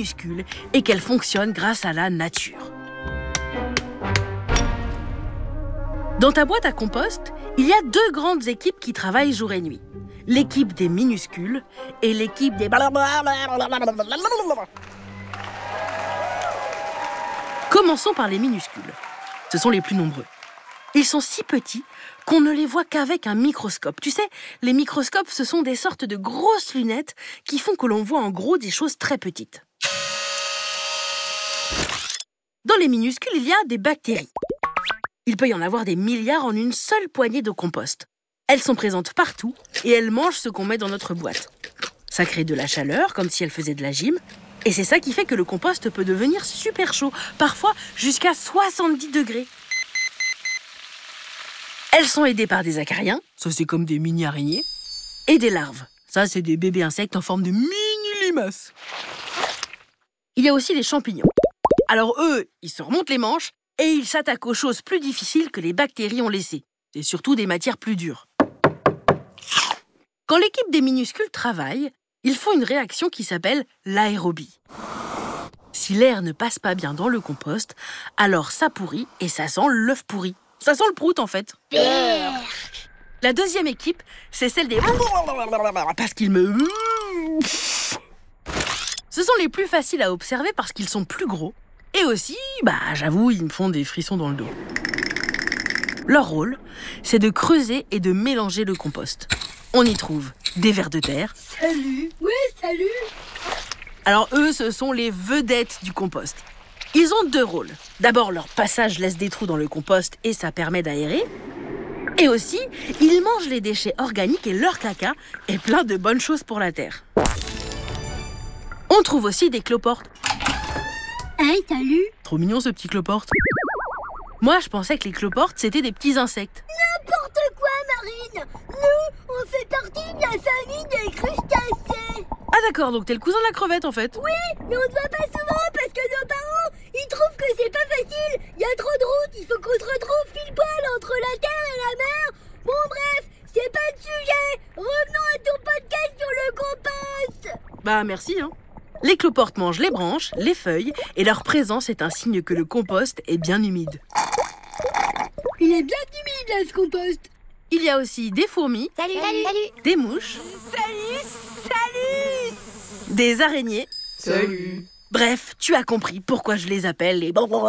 minuscule et qu'elle fonctionne grâce à la nature. Dans ta boîte à compost, il y a 2 grandes équipes qui travaillent jour et nuit. L'équipe des minuscules et l'équipe des... Commençons par les minuscules. Ce sont les plus nombreux. Ils sont si petits qu'on ne les voit qu'avec un microscope. Tu sais, les microscopes, ce sont des sortes de grosses lunettes qui font que l'on voit en gros des choses très petites. Dans les minuscules, il y a des bactéries. Il peut y en avoir des milliards en une seule poignée de compost. Elles sont présentes partout et elles mangent ce qu'on met dans notre boîte. Ça crée de la chaleur, comme si elles faisaient de la gym. Et c'est ça qui fait que le compost peut devenir super chaud, parfois jusqu'à 70 degrés. Elles sont aidées par des acariens, ça c'est comme des mini-araignées, et des larves. Ça c'est des bébés insectes en forme de mini-limaces. Il y a aussi les champignons. Alors eux, ils se remontent les manches et ils s'attaquent aux choses plus difficiles que les bactéries ont laissées. C'est surtout des matières plus dures. Quand l'équipe des minuscules travaille, ils font une réaction qui s'appelle l'aérobie. Si l'air ne passe pas bien dans le compost, alors ça pourrit et ça sent l'œuf pourri. Ça sent le prout en fait. La deuxième équipe, c'est celle des... Parce qu'ils me... Ce sont les plus faciles à observer parce qu'ils sont plus gros. Et aussi, j'avoue, ils me font des frissons dans le dos. Leur rôle, c'est de creuser et de mélanger le compost. On y trouve des vers de terre. Salut. Oui, salut. Alors eux, ce sont les vedettes du compost. Ils ont 2 rôles. D'abord, leur passage laisse des trous dans le compost et ça permet d'aérer. Et aussi, ils mangent les déchets organiques et leur caca est plein de bonnes choses pour la terre. On trouve aussi des cloportes. Hey, salut. Trop mignon ce petit cloporte. Moi, je pensais que les cloportes, c'était des petits insectes. N'importe quoi, Marine. Nous, on fait partie de la famille des crustacés. Ah d'accord, donc t'es le cousin de la crevette en fait. Oui, mais on ne voit pas souvent parce que nos parents, ils trouvent que c'est pas facile. Il y a trop de routes, il faut qu'on se retrouve pile poil entre la terre et la mer. Bon bref, c'est pas le sujet. Revenons à ton podcast sur le compost. Merci, hein. Les cloportes mangent les branches, les feuilles, et leur présence est un signe que le compost est bien humide. Il est bien humide là, ce compost. Il y a aussi des fourmis, Salut. des mouches, Salut. des araignées. Salut. Bref, tu as compris pourquoi je les appelle les... Donc,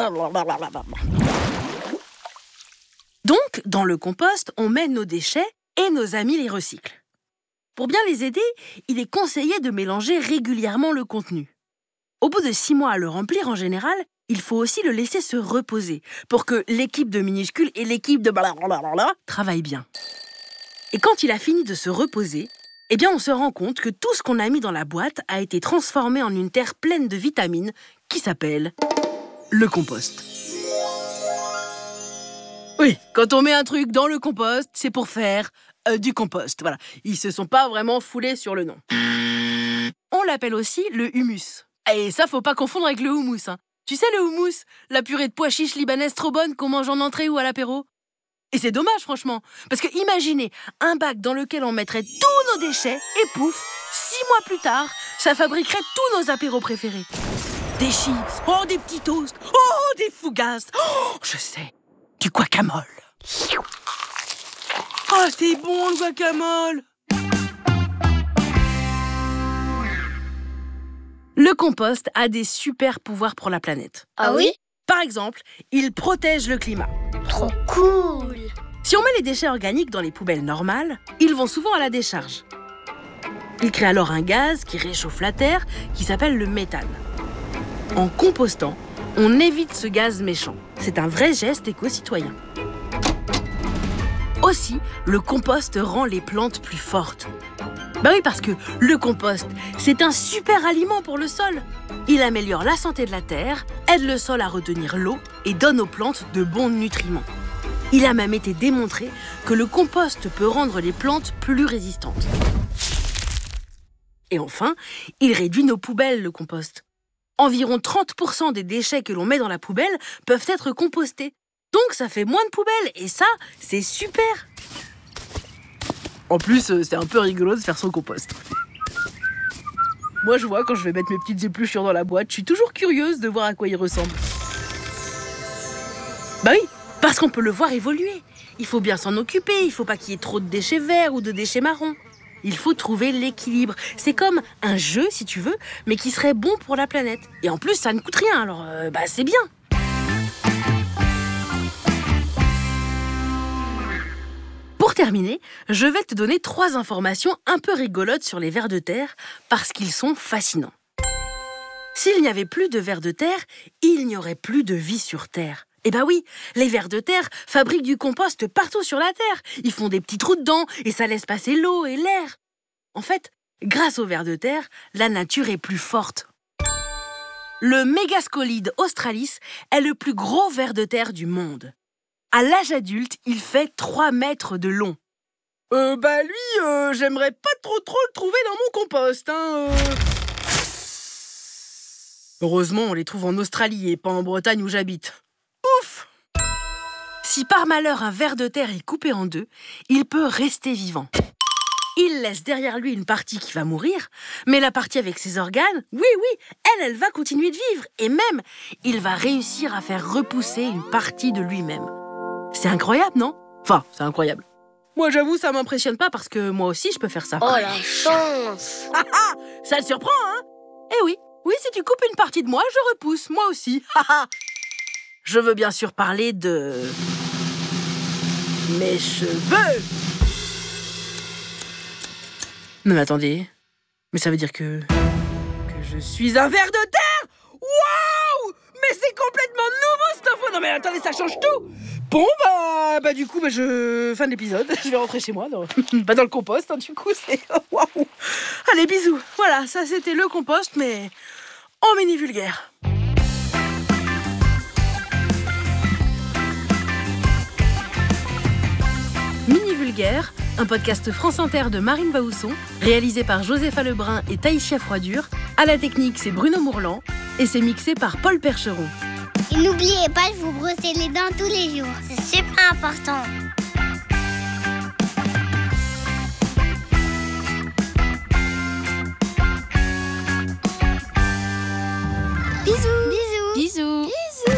dans le compost, on met nos déchets et nos amis les recyclent. Pour bien les aider, il est conseillé de mélanger régulièrement le contenu. Au bout de 6 mois à le remplir en général, il faut aussi le laisser se reposer pour que l'équipe de minuscules et l'équipe de travaillent bien. Et quand il a fini de se reposer, on se rend compte que tout ce qu'on a mis dans la boîte a été transformé en une terre pleine de vitamines qui s'appelle le compost. Oui, quand on met un truc dans le compost, c'est pour faire du compost. Voilà, ils se sont pas vraiment foulés sur le nom. On l'appelle aussi le humus. Et ça, faut pas confondre avec le houmous, hein. Tu sais le houmous, la purée de pois chiches libanaise trop bonne qu'on mange en entrée ou à l'apéro? Et c'est dommage, franchement, parce que imaginez un bac dans lequel on mettrait tous nos déchets et pouf, 6 mois plus tard, ça fabriquerait tous nos apéros préférés. Des chips, oh des petits toasts, oh des fougasses, oh je sais, du guacamole. Oh c'est bon le guacamole. Le compost a des super pouvoirs pour la planète. Ah oui? Par exemple, il protège le climat. Trop cool. Si on met les déchets organiques dans les poubelles normales, ils vont souvent à la décharge. Ils créent alors un gaz qui réchauffe la terre, qui s'appelle le méthane. En compostant, on évite ce gaz méchant. C'est un vrai geste éco-citoyen. Aussi, le compost rend les plantes plus fortes. Oui, parce que le compost, c'est un super aliment pour le sol. Il améliore la santé de la terre, aide le sol à retenir l'eau et donne aux plantes de bons nutriments. Il a même été démontré que le compost peut rendre les plantes plus résistantes. Et enfin, il réduit nos poubelles, le compost. Environ 30% des déchets que l'on met dans la poubelle peuvent être compostés. Donc ça fait moins de poubelles et ça, c'est super. En plus, c'est un peu rigolo de faire son compost. Moi, je vois quand je vais mettre mes petites épluchures dans la boîte, je suis toujours curieuse de voir à quoi ils ressemblent. Bah oui, parce qu'on peut le voir évoluer. Il faut bien s'en occuper, il faut pas qu'il y ait trop de déchets verts ou de déchets marrons. Il faut trouver l'équilibre. C'est comme un jeu, si tu veux, mais qui serait bon pour la planète. Et en plus, ça ne coûte rien, alors c'est bien. Pour terminer, je vais te donner 3 informations un peu rigolotes sur les vers de terre, parce qu'ils sont fascinants. S'il n'y avait plus de vers de terre, il n'y aurait plus de vie sur Terre. Eh ben oui, les vers de terre fabriquent du compost partout sur la Terre. Ils font des petits trous dedans et ça laisse passer l'eau et l'air. En fait, grâce aux vers de terre, la nature est plus forte. Le Mégascolide australis est le plus gros ver de terre du monde. À l'âge adulte, il fait 3 mètres de long. J'aimerais pas trop le trouver dans mon compost, Heureusement, on les trouve en Australie et pas en Bretagne où j'habite. Ouf! Si par malheur un ver de terre est coupé en 2, il peut rester vivant. Il laisse derrière lui une partie qui va mourir, mais la partie avec ses organes, oui, elle va continuer de vivre. Et même, il va réussir à faire repousser une partie de lui-même. C'est incroyable, non? Enfin, c'est incroyable. Moi, j'avoue, ça m'impressionne pas parce que moi aussi, je peux faire ça. Oh, la chance! Ça te surprend, hein? Eh oui, si tu coupes une partie de moi, je repousse, moi aussi. Je veux bien sûr parler de... mes cheveux! Non mais attendez, mais ça veut dire que je suis un ver de terre? Waouh! Mais c'est complètement nouveau cette info! Non mais attendez, ça change tout! Bon bah du coup fin de l'épisode, je vais rentrer chez moi, dans le compost, du coup c'est... Waouh! Allez, bisous! Voilà, ça c'était le compost, mais en mini vulgaire. Mini vulgaire, un podcast France Inter de Marine Baousson, réalisé par Josépha Lebrun et Taïsia Froidure. À la technique, c'est Bruno Mourlan et c'est mixé par Paul Percheron. Et n'oubliez pas de vous brosser les dents tous les jours, c'est super important.